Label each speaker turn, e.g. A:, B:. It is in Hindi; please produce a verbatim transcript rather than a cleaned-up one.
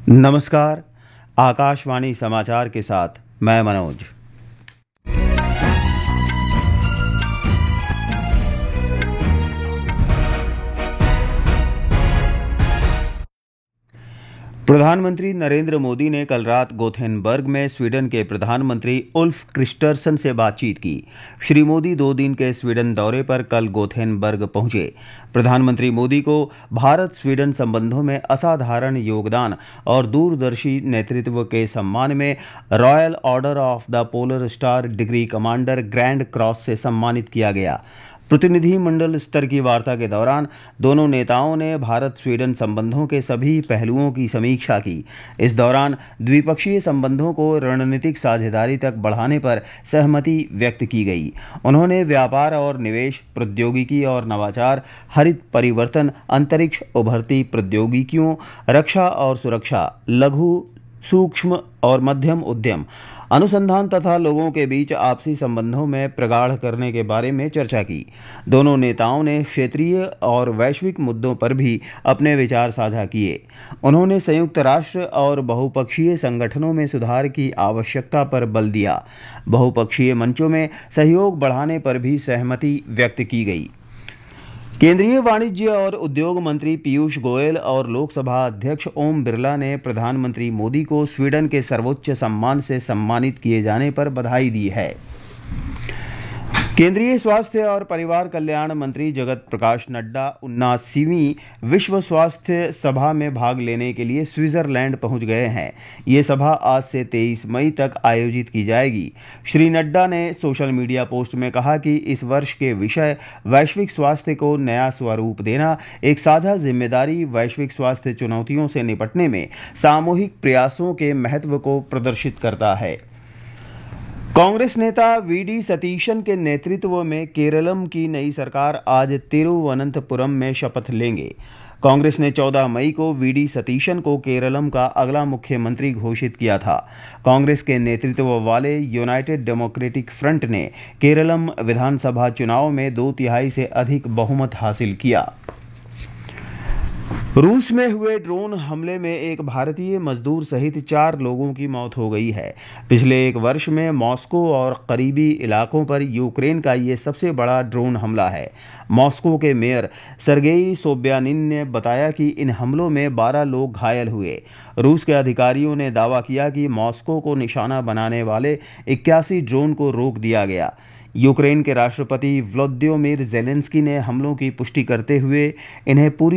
A: नमस्कार। आकाशवाणी समाचार के साथ मैं मनोज। प्रधानमंत्री नरेंद्र मोदी ने कल रात गोथेनबर्ग में स्वीडन के प्रधानमंत्री उल्फ क्रिस्टरसन से बातचीत की। श्री मोदी दो दिन के स्वीडन दौरे पर कल गोथेनबर्ग पहुंचे। प्रधानमंत्री मोदी को भारत स्वीडन संबंधों में असाधारण योगदान और दूरदर्शी नेतृत्व के सम्मान में royal order of the polar star degree commander grand cross से सम्मानित किया गया। प्रतिनिधिमंडल स्तर की वार्ता के दौरान दोनों नेताओं ने भारत स्वीडन संबंधों के सभी पहलुओं की समीक्षा की। इस दौरान द्विपक्षीय संबंधों को रणनीतिक साझेदारी तक बढ़ाने पर सहमति व्यक्त की गई। उन्होंने व्यापार और निवेश, प्रौद्योगिकी और नवाचार, हरित परिवर्तन, अंतरिक्ष, उभरती प्रौद्योगिकियों, रक्षा और सुरक्षा, लघु, सूक्ष्म और मध्यम उद्यम, अनुसंधान तथा लोगों के बीच आपसी संबंधों में प्रगाढ़ करने के बारे में चर्चा की। दोनों नेताओं ने क्षेत्रीय और वैश्विक मुद्दों पर भी अपने विचार साझा किए। उन्होंने संयुक्त राष्ट्र और बहुपक्षीय संगठनों में सुधार की आवश्यकता पर बल दिया। बहुपक्षीय मंचों में सहयोग बढ़ाने पर भी सहमति व्यक्त की गई। केंद्रीय वाणिज्य और उद्योग मंत्री पीयूष गोयल और लोकसभा अध्यक्ष ओम बिरला ने प्रधानमंत्री मोदी को स्वीडन के सर्वोच्च सम्मान से सम्मानित किए जाने पर बधाई दी है। केंद्रीय स्वास्थ्य और परिवार कल्याण मंत्री जगत प्रकाश नड्डा उन्नासीवीं विश्व स्वास्थ्य सभा में भाग लेने के लिए स्विट्जरलैंड पहुंच गए हैं। ये सभा आज से तेईस मई तक आयोजित की जाएगी। श्री नड्डा ने सोशल मीडिया पोस्ट में कहा कि इस वर्ष के विषय वैश्विक स्वास्थ्य को नया स्वरूप देना, एक साझा जिम्मेदारी वैश्विक स्वास्थ्य चुनौतियों से निपटने में सामूहिक प्रयासों के महत्व को प्रदर्शित करता है। कांग्रेस नेता वी डी सतीशन के नेतृत्व में केरलम की नई सरकार आज तिरुवनंतपुरम में शपथ लेंगे। कांग्रेस ने चौदह मई को वी डी सतीशन को केरलम का अगला मुख्यमंत्री घोषित किया था। कांग्रेस के नेतृत्व वाले यूनाइटेड डेमोक्रेटिक फ्रंट ने केरलम विधानसभा चुनाव में दो तिहाई से अधिक बहुमत हासिल किया। रूस में हुए ड्रोन हमले में एक भारतीय मजदूर सहित चार लोगों की मौत हो गई है। पिछले एक वर्ष में मॉस्को और करीबी इलाकों पर यूक्रेन का ये सबसे बड़ा ड्रोन हमला है। मॉस्को के मेयर सर्गेई सोब्यानिन ने बताया कि इन हमलों में बारह लोग घायल हुए। रूस के अधिकारियों ने दावा किया कि मॉस्को को निशाना बनाने वाले इक्यासी ड्रोन को रोक दिया गया। यूक्रेन के राष्ट्रपति व्लादिमीर ज़ेलेंस्की ने हमलों की पुष्टि करते हुए इन्हें पूरी